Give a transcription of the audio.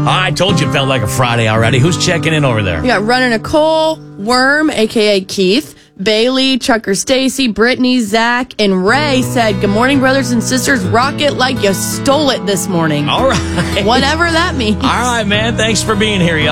I told you it felt like a Friday already. Who's checking in over there? We got Running Nicole, Worm, a.k.a. Keith, Bailey, Chucker Stacy, Brittany, Zach, and Ray said, good morning, brothers and sisters. Rock it like you stole it this morning. All right. Whatever that means. All right, man. Thanks for being here, y'all.